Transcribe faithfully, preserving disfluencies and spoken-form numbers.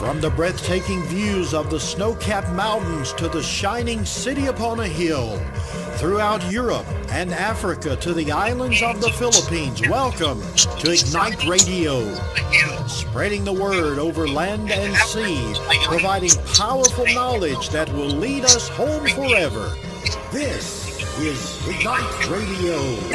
From the breathtaking views of the snow-capped mountains to the shining city upon a hill, throughout Europe and Africa to the islands of the Philippines, welcome to Ignite Radio, spreading the word over land and sea, providing powerful knowledge that will lead us home forever. This is Ignite Radio.